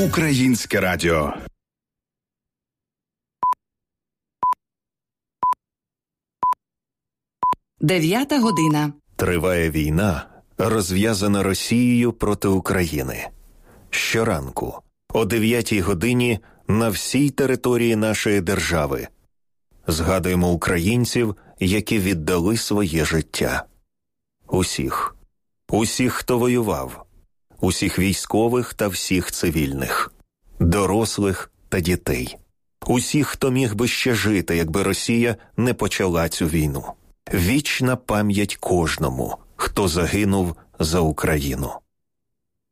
Українське радіо. Дев'ята година. Триває війна, розв'язана Росією проти України. Щоранку, о 9 годині, на всій території нашої держави згадуємо українців, які віддали своє життя. Усіх. Усіх, хто воював. Усіх військових та всіх цивільних. Дорослих та дітей. Усіх, хто міг би ще жити, якби Росія не почала цю війну. Вічна пам'ять кожному, хто загинув за Україну.